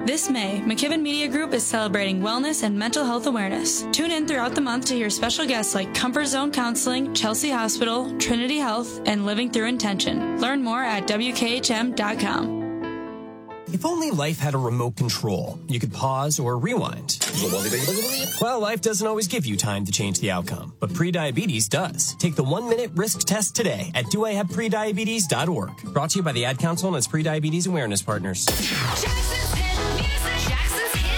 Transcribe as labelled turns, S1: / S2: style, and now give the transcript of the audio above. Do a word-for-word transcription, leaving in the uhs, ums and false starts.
S1: This May, McKibben Media Group is celebrating wellness and mental health awareness. Tune in throughout the month to hear special guests like Comfort Zone Counseling, Chelsea Hospital, Trinity Health, and Living Through Intention. Learn more at W K H M dot com.
S2: If only life had a remote control, you could pause or rewind. Well, life doesn't always give you time to change the outcome, but prediabetes does. Take the one-minute risk test today at do I have prediabetes dot org. Brought to you by the Ad Council and its prediabetes awareness partners.
S3: Jackson's hit music. Jackson's hit